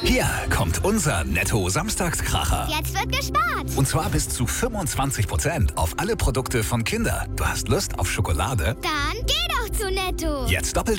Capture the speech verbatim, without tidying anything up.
Hier kommt unser Netto-Samstagskracher. Jetzt wird gespart. Und zwar bis zu fünfundzwanzig Prozent auf alle Produkte von Kinder. Du hast Lust auf Schokolade? Dann geh doch zu Netto. Jetzt doppelt